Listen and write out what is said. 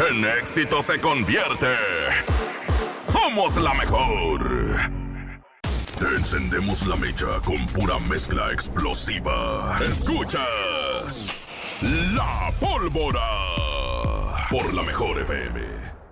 en éxito se convierte. ¡Somos la mejor! Te encendemos la mecha con pura mezcla explosiva. Escuchas La Pólvora por La Mejor FM.